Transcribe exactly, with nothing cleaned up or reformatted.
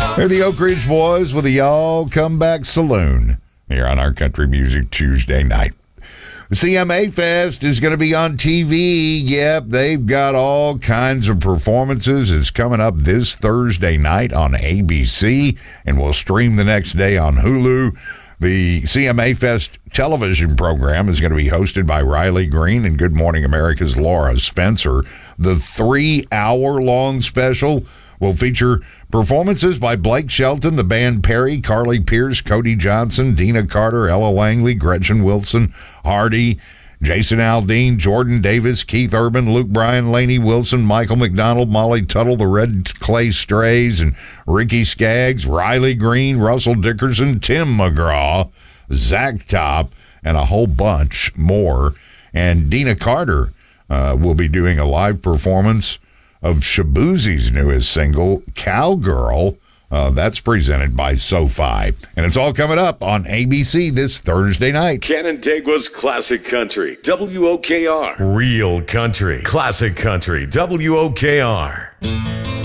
They're the Oak Ridge Boys with the Y'all Come Back Saloon here on our Country Music Tuesday night. The C M A Fest is going to be on T V. Yep, they've got all kinds of performances. It's coming up this Thursday night on A B C, and we'll stream the next day on Hulu. The C M A Fest television program is going to be hosted by Riley Green and Good Morning America's Laura Spencer. The three-hour-long special will feature performances by Blake Shelton, the band Perry, Carly Pierce, Cody Johnson, Dina Carter, Ella Langley, Gretchen Wilson, Hardy, Jason Aldean, Jordan Davis, Keith Urban, Luke Bryan, Lainey Wilson, Michael McDonald, Molly Tuttle, the Red Clay Strays, and Ricky Skaggs, Riley Green, Russell Dickerson, Tim McGraw, Zach Top, and a whole bunch more. And Dina Carter uh, will be doing a live performance of Shaboozie's newest single, Cowgirl. Uh, that's presented by SoFi. And it's all coming up on A B C this Thursday night. Canandaigua's Classic Country, W O K R. Real country, classic country, W O K R.